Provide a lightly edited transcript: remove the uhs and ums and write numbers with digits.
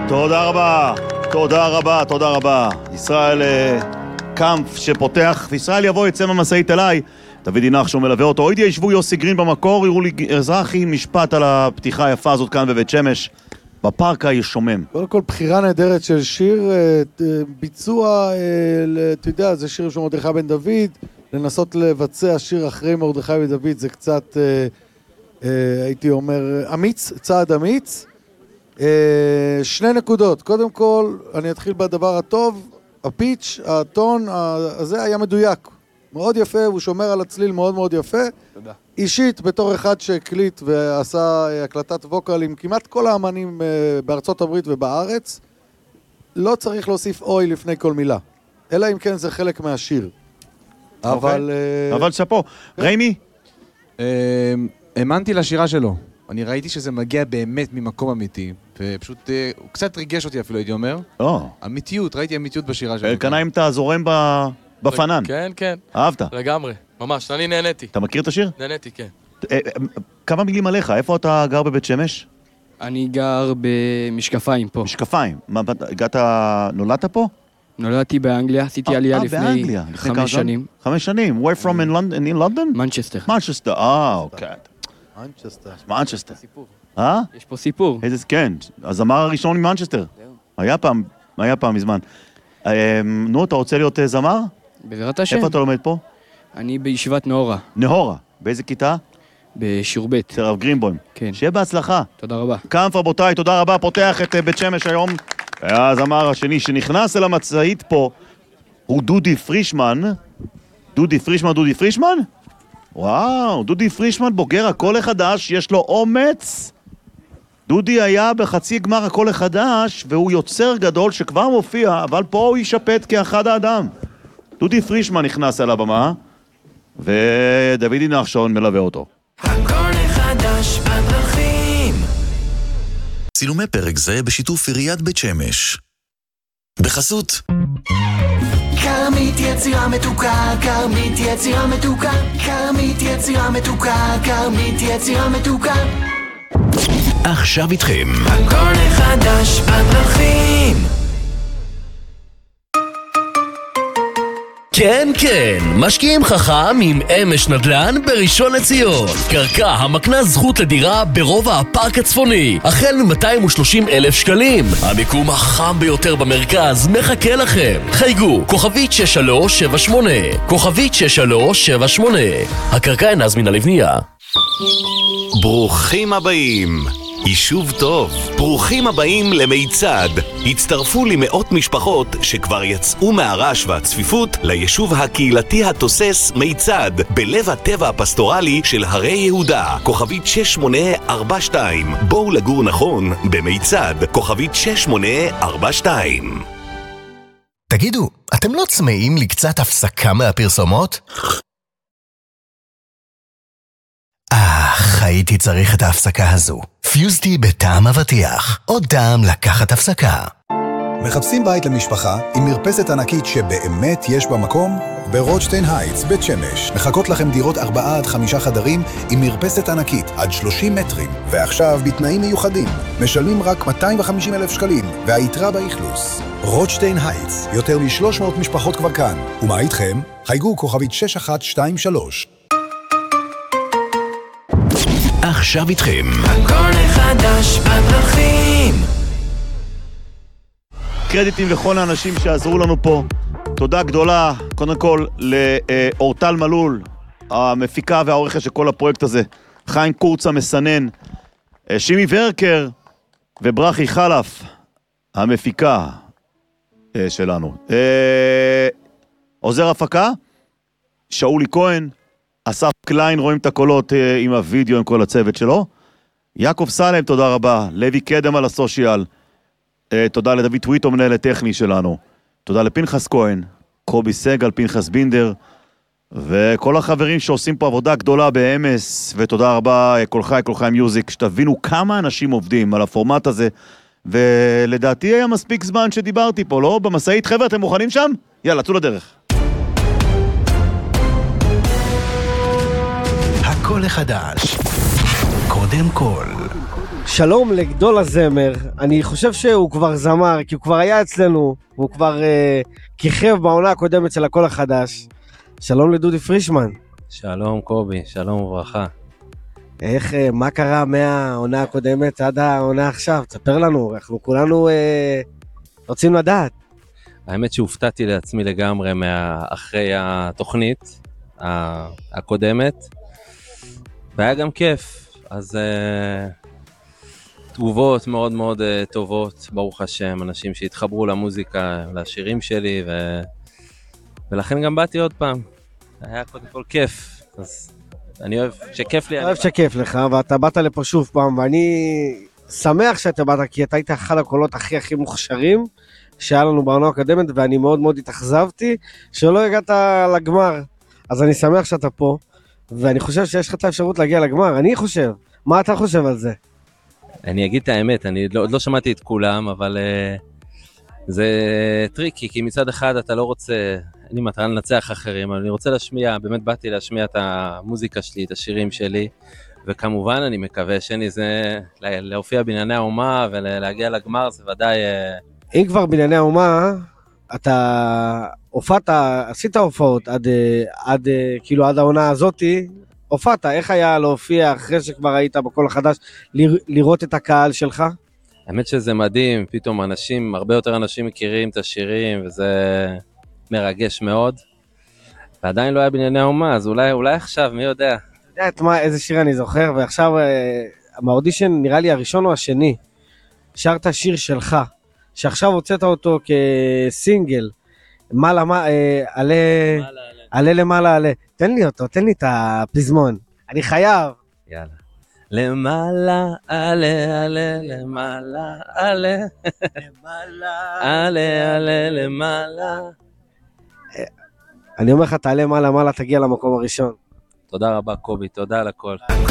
תודה רבה, תודה רבה, תודה רבה. ישראל קמפ שפותח, וישראל יבוא, יצא מהמשאית אליי. דוד נחשון מלווה אותו. עוד ישבו יוסי גרין במקור, יראו לי אזרחי משפט על הפתיחה היפה הזאת כאן בבית שמש. בפארק הישומם. קודם כל, בחירה נהדרת של שיר, ביצוע, אתה יודע, זה שיר של מרדכי בן דוד, לנסות לבצע שיר אחרי מרדכי בן דוד, זה קצת, הייתי אומר, אמיץ, צעד אמיץ. 2 נקודות. קודם כל, אני אתחיל בדבר הטוב, הפיץ', הטון, הזה היה מדויק. מאוד יפה, הוא שומר על הצליל מאוד מאוד יפה. תודה. אישית, בתור אחד שהקליט ועשה הקלטת ווקל עם כמעט כל האמנים בארצות הברית ובארץ, לא צריך להוסיף אוי לפני כל מילה. אלא אם כן זה חלק מהשיר. אבל שפו. ריימי? האמנתי לשירה שלו. אני ראיתי שזה מגיע באמת ממקום אמיתי, ופשוט הוא קצת ריגש אותי אפילו, הייתי אומר. אמיתיות, ראיתי אמיתיות בשירה שלו. אלקנה, אם אתה זורם בפנן. כן, כן. אהבת? לגמרי, ממש, אני נהניתי. אתה מכיר את השיר? נהניתי, כן. כמה מילים עליך, איפה אתה גר בבית שמש? אני גר במשקפיים פה. משקפיים. נולדת פה? נולדתי באנגליה, עשיתי עלייה לפני 5 שנים. 5 שנים. Where from in London? מנצ'סטר. מנצ'סטר, אוקיי. מנצ'סטר. יש פה סיפור. כן, הזמר הראשון ממנצ'סטר. היה פעם מזמן. נו, אתה רוצה להיות זמר? בעזרת השם. איפה אתה לומד פה? אני בישיבת נהורה. נהורה. באיזה כיתה? בשיעור ב'. אצל הרב גרינבוים. כן. שיהיה בהצלחה. תודה רבה. קמפ רבותיי, תודה רבה. פותח את בית שמש היום. הזמר השני שנכנס אל המצאית פה הוא דודי פרישמן. דודי פרישמן? וואו, דודי פרישמן בוגר הקול החדש, יש לו אומץ. דודי היה בחצי גמר הקול החדש, והוא יוצר גדול שכבר מופיע, אבל פה הוא יישפט כאחד האדם. דודי פרישמן נכנס אל הבמה, ודודי נחשון מלווה אותו. הקול החדש בדרכים. צילומי פרק זה בשיתוף עיריית בית שמש. בחסות כרמית יצירה מתוקה, כרמית יצירה מתוקה, כרמית יצירה מתוקה, כרמית יצירה מתוקה. עכשיו איתכם הקול החדש בדרכים. כן, כן, משקיעים חכם עם אמש נדל"ן בראשון לציון. קרקע המקנה זכות לדירה ברובע הפארק הצפוני, החל מ-230,000 שקלים. המיקום החם ביותר במרכז מחכה לכם. חייגו, כוכבית 6378, כוכבית 6378. הקרקע אינה זמינה לבנייה. ברוכים הבאים. יישוב טוב. ברוכים הבאים למיצד. הצטרפו למאות משפחות שכבר יצאו מהרעש והצפיפות ליישוב הקהילתי התוסס מיצד, בלב הטבע הפסטורלי של הרי יהודה. כוכבית 6842. בואו לגור נכון במיצד. כוכבית 6842. תגידו, אתם לא צמאים לקצת הפסקה מהפרסומות? הייתי צריך את ההפסקה הזו. פיוזטי בטעם אבטיח. עוד טעם לקחת הפסקה. מחפשים בית למשפחה עם מרפסת ענקית שבאמת יש בה מקום? ברוטשטיין הייטס, בית שמש. מחכות לכם דירות 4 עד 5 חדרים עם מרפסת ענקית עד 30 מטרים. ועכשיו בתנאים מיוחדים. משלמים רק 250,000 שקלים והיתרה באכלוס. רוטשטיין הייטס. יותר מ-300 משפחות כבר כאן. ומה איתכם? חייגו כוכבית 6123. עכשיו איתכם הקול החדש בדרכים. קרדיטים לכל האנשים שעזרו לנו פה. תודה גדולה, קודם כל, לאורטל מלול, המפיקה והעורכת של כל הפרויקט הזה. חיים קורץ המסנן, שימי ורקר וברכי חלף, המפיקה שלנו. עוזר הפקה, שאולי כהן, אסף קליין, רואים את הקולות עם הוידאו, עם כל הצוות שלו. יעקב סלם, תודה רבה. לוי קדם על הסושיאל. תודה לדוד טוויטו, מנהל הטכני שלנו. תודה לפנחס כהן, קובי סגל, פנחס בינדר, וכל החברים שעושים פה עבודה גדולה באמס, ותודה רבה, כל חי מיוזיק, שתבינו כמה אנשים עובדים על הפורמט הזה, ולדעתי היה מספיק זמן שדיברתי פה, לא? במסעית, חבר'ה, אתם מוכנים שם? יאללה, צאו לדרך. הקול החדש. קודם כל. שלום לגדול הזמר, אני חושב שהוא כבר זמר, כי הוא כבר היה אצלנו, הוא כבר כיכב בעונה הקודמת של הקול החדש. שלום לדודי פרישמן. שלום קובי, שלום וברכה. איך, מה קרה מהעונה הקודמת עד העונה עכשיו? תספר לנו, אנחנו כולנו רוצים לדעת. האמת שהופתעתי לעצמי לגמרי אחרי התוכנית הקודמת, והיה גם כיף, אז תגובות מאוד מאוד טובות, ברוך השם, אנשים שהתחברו למוזיקה, לשירים שלי, ולכן גם באתי עוד פעם. היה קודם כל כיף, אז אני אוהב שכיף לי. אני אוהב שכיף לך, ואתה באת לפה שוב פעם, ואני שמח שאתה באת, כי אתה היית אחד הקולות הכי מוכשרים שהיה לנו בעונה הקודמת, ואני מאוד מאוד התאכזבתי שלא הגעת לגמר. אז אני שמח שאתה פה, ואני חושב שיש לך את האפשרות להגיע לגמר, אני חושב. מה אתה חושב על זה? אני אגיד את האמת, אני עוד לא שמעתי את כולם, אבל זה טריקי, כי מצד אחד אתה לא רוצה, אין לי מטרה לנצח אחרים, אבל אני רוצה להשמיע, באמת באתי להשמיע את המוזיקה שלי, את השירים שלי, וכמובן אני מקווה שאני זה להופיע בענייני האומה ולהגיע לגמר, זה ודאי... אם כבר בענייני האומה, אתה הופעת, עשית הופעות עד כאילו עד העונה הזאתי, הופעת, איך היה להופיע אחרי שכבר היית בקול החדש, לראות את הקהל שלך? האמת שזה מדהים, פתאום הרבה יותר אנשים מכירים את השירים, וזה מרגש מאוד. ועדיין לא היה בענייני האומה, אז אולי עכשיו, מי יודע? אתה יודע איזה שיר אני זוכר, ועכשיו מהאודישן נראה לי הראשון או השני, שרת שיר שלך, שעכשיו הוצאת אותו כסינגל, עלה למעלה עלה. תן לי אותו, תן לי את הפזמון. אני חייב. יאללה. למעלה עלה עלה למעלה עלה. עלה עלה למעלה. אני אומר לך, תעלה מעלה מעלה, תגיע למקום הראשון. תודה רבה קובי, תודה על הכל.